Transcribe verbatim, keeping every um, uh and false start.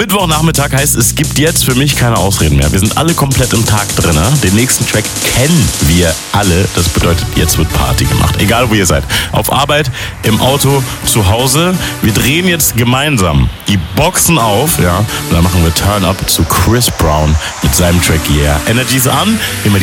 Mittwochnachmittag heißt, es gibt jetzt für mich keine Ausreden mehr. Wir sind alle komplett im Tag drin. Den nächsten Track kennen wir alle. Das bedeutet, jetzt wird Party gemacht. Egal, wo ihr seid. Auf Arbeit, im Auto, zu Hause. Wir drehen jetzt gemeinsam die Boxen auf. Ja, und dann machen wir Turn Up zu Chris Brown mit seinem Track Yeah. Energy ist an. Immer die